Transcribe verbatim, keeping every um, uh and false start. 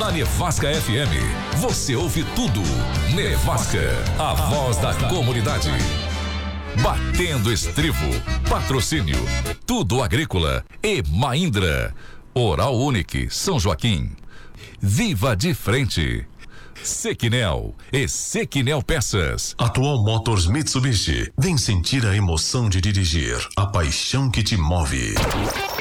Na Nevasca F M, você ouve tudo. Nevasca, a voz da comunidade. Batendo estribo, patrocínio, Tudo Agrícola e Mahindra. Oral Unique, São Joaquim. Viva de Frente. Sequinel e Sequinel Peças. Atual Motors Mitsubishi. Vem sentir a emoção de dirigir, a paixão que te move.